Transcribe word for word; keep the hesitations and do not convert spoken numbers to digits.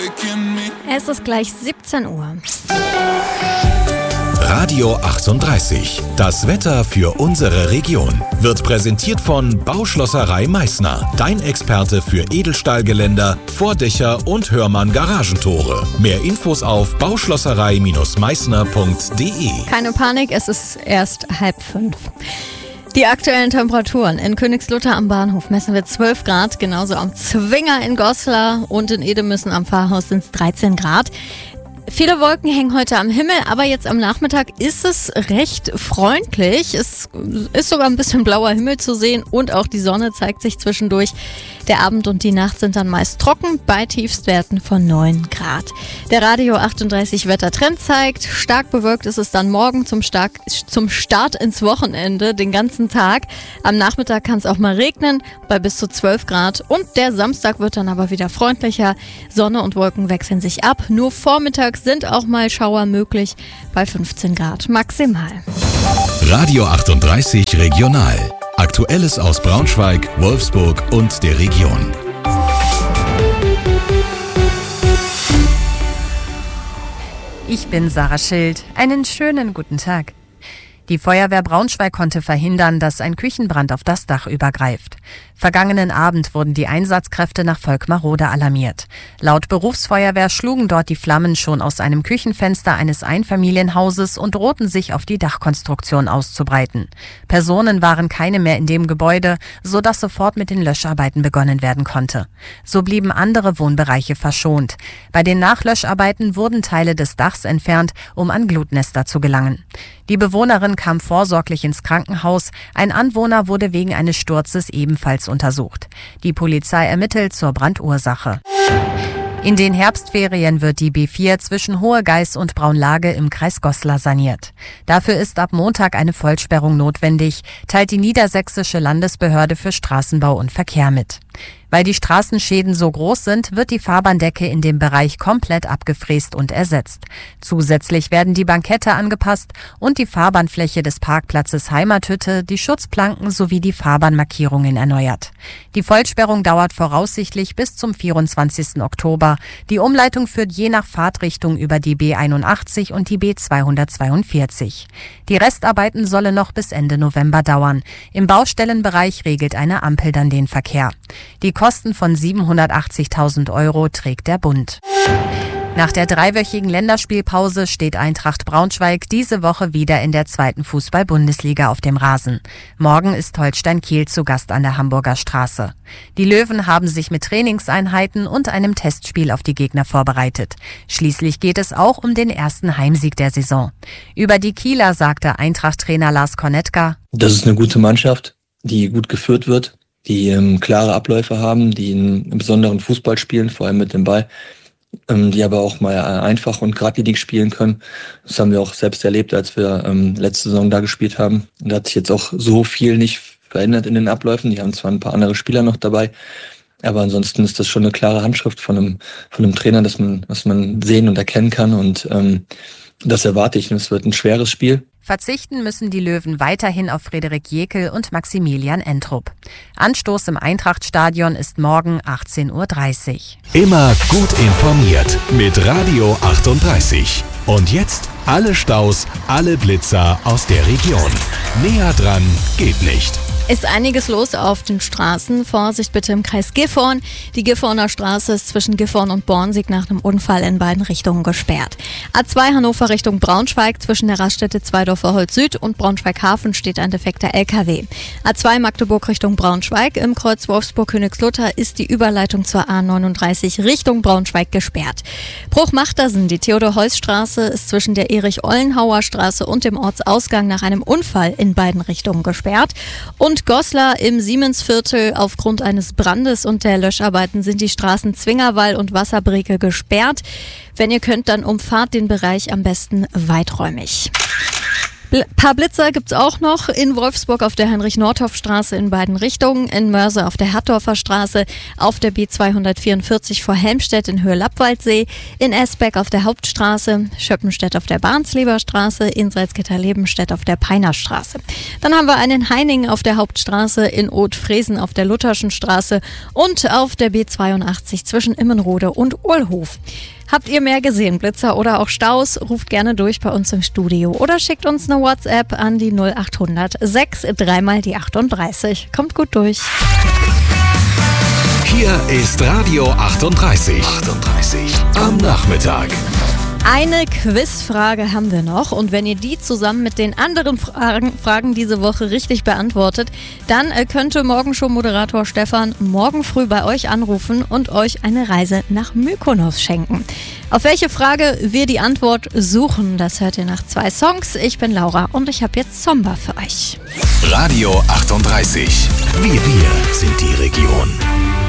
Es ist gleich siebzehn Uhr. Radio achtunddreißig. Das Wetter für unsere Region wird präsentiert von Bauschlosserei Meißner. Dein Experte für Edelstahlgeländer, Vordächer und Hörmann Garagentore. Mehr Infos auf bauschlosserei Meißner punkt de. Keine Panik, es ist erst halb fünf. Die aktuellen Temperaturen in Königslutter am Bahnhof messen wir zwölf Grad, genauso am Zwinger in Goslar und in Edemissen am Pfarrhaus sind es dreizehn Grad. Viele Wolken hängen heute am Himmel, aber jetzt am Nachmittag ist es recht freundlich. Es ist sogar ein bisschen blauer Himmel zu sehen und auch die Sonne zeigt sich zwischendurch. Der Abend und die Nacht sind dann meist trocken bei Tiefstwerten von neun Grad. Der Radio achtunddreißig Wettertrend zeigt, stark bewölkt ist es dann morgen zum, stark, zum Start ins Wochenende den ganzen Tag. Am Nachmittag kann es auch mal regnen bei bis zu zwölf Grad und der Samstag wird dann aber wieder freundlicher. Sonne und Wolken wechseln sich ab. Nur vormittags sind auch mal Schauer möglich bei fünfzehn Grad maximal. Radio achtunddreißig Regional. Aktuelles aus Braunschweig, Wolfsburg und der Region. Ich bin Sarah Schild. Einen schönen guten Tag. Die Feuerwehr Braunschweig konnte verhindern, dass ein Küchenbrand auf das Dach übergreift. Vergangenen Abend wurden die Einsatzkräfte nach Volkmarode alarmiert. Laut Berufsfeuerwehr schlugen dort die Flammen schon aus einem Küchenfenster eines Einfamilienhauses und drohten sich auf die Dachkonstruktion auszubreiten. Personen waren keine mehr in dem Gebäude, sodass sofort mit den Löscharbeiten begonnen werden konnte. So blieben andere Wohnbereiche verschont. Bei den Nachlöscharbeiten wurden Teile des Dachs entfernt, um an Glutnester zu gelangen. Die Bewohnerin kam vorsorglich ins Krankenhaus. Ein Anwohner wurde wegen eines Sturzes ebenfalls untersucht. Die Polizei ermittelt zur Brandursache. In den Herbstferien wird die B vier zwischen Hohe Geiß und Braunlage im Kreis Goslar saniert. Dafür ist ab Montag eine Vollsperrung notwendig, teilt die Niedersächsische Landesbehörde für Straßenbau und Verkehr mit. Weil die Straßenschäden so groß sind, wird die Fahrbahndecke in dem Bereich komplett abgefräst und ersetzt. Zusätzlich werden die Bankette angepasst und die Fahrbahnfläche des Parkplatzes Heimathütte, die Schutzplanken sowie die Fahrbahnmarkierungen erneuert. Die Vollsperrung dauert voraussichtlich bis zum vierundzwanzigsten Oktober. Die Umleitung führt je nach Fahrtrichtung über die B einundachtzig und die B zweihundertzweiundvierzig. Die Restarbeiten sollen noch bis Ende November dauern. Im Baustellenbereich regelt eine Ampel dann den Verkehr. Die Kosten von siebenhundertachtzigtausend Euro trägt der Bund. Nach der dreiwöchigen Länderspielpause steht Eintracht Braunschweig diese Woche wieder in der zweiten Fußball-Bundesliga auf dem Rasen. Morgen ist Holstein Kiel zu Gast an der Hamburger Straße. Die Löwen haben sich mit Trainingseinheiten und einem Testspiel auf die Gegner vorbereitet. Schließlich geht es auch um den ersten Heimsieg der Saison. Über die Kieler sagte Eintracht-Trainer Lars Kornetka: Das ist eine gute Mannschaft, die gut geführt wird, die ähm, klare Abläufe haben, die einen besonderen Fußball spielen, vor allem mit dem Ball, ähm, die aber auch mal einfach und geradlinig spielen können. Das haben wir auch selbst erlebt, als wir ähm, letzte Saison da gespielt haben. Und da hat sich jetzt auch so viel nicht verändert in den Abläufen. Die haben zwar ein paar andere Spieler noch dabei, aber ansonsten ist das schon eine klare Handschrift von einem, von einem Trainer, dass man, was man sehen und erkennen kann. Und ähm, das erwarte ich. Und es wird ein schweres Spiel. Verzichten müssen die Löwen weiterhin auf Frederik Jekel und Maximilian Entrup. Anstoß im Eintrachtstadion ist morgen achtzehn Uhr dreißig. Immer gut informiert mit Radio achtunddreißig. Und jetzt alle Staus, alle Blitzer aus der Region. Näher dran geht nicht. Ist einiges los auf den Straßen. Vorsicht bitte im Kreis Gifhorn. Die Gifhorner Straße ist zwischen Gifhorn und Bornsig nach einem Unfall in beiden Richtungen gesperrt. A zwei Hannover Richtung Braunschweig zwischen der Raststätte Zweidorfer Holz Süd und Braunschweig Hafen steht ein defekter L K W. A zwei Magdeburg Richtung Braunschweig im Kreuz Wolfsburg-Königslutter ist die Überleitung zur A neununddreißig Richtung Braunschweig gesperrt. Bruch-Machtersen, die Theodor-Heuss-Straße ist zwischen der Erich-Ollenhauer Straße und dem Ortsausgang nach einem Unfall in beiden Richtungen gesperrt. Und Goslar im Siemensviertel aufgrund eines Brandes und der Löscharbeiten sind die Straßen Zwingerwall und Wasserbreke gesperrt. Wenn ihr könnt, dann umfahrt den Bereich am besten weiträumig. Ein paar Blitzer gibt's auch noch in Wolfsburg auf der Heinrich-Nordhoff-Straße in beiden Richtungen, in Mörse auf der Hattdorfer Straße, auf der B zweihundertvierundvierzig vor Helmstedt in Höhe Lappwaldsee, in Esbeck auf der Hauptstraße, Schöppenstedt auf der Barnsleber Straße, in Salzgitter-Lebenstedt auf der Peinerstraße. Dann haben wir einen in Heiningen auf der Hauptstraße, in Oth-Fresen auf der Lutherschen Straße und auf der B zweiundachtzig zwischen Immenrode und Uhlhof. Habt ihr mehr gesehen, Blitzer oder auch Staus? Ruft gerne durch bei uns im Studio oder schickt uns eine WhatsApp an die null acht hundert sechs dreimal die achtunddreißig. Kommt gut durch. Hier ist Radio achtunddreißig. achtunddreißig am Nachmittag. Eine Quizfrage haben wir noch und wenn ihr die zusammen mit den anderen Fragen, Fragen diese Woche richtig beantwortet, dann könnte Morgenshow-Moderator Stefan morgen früh bei euch anrufen und euch eine Reise nach Mykonos schenken. Auf welche Frage wir die Antwort suchen, das hört ihr nach zwei Songs. Ich bin Laura und ich habe jetzt Zomba für euch. Radio achtunddreißig. Wir, wir sind die Region.